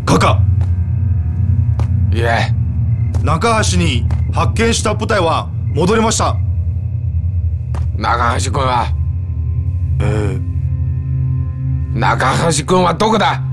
カカ、 いえ、 中橋に発見した部隊は戻りました。 中橋君は、中橋君はどこだ？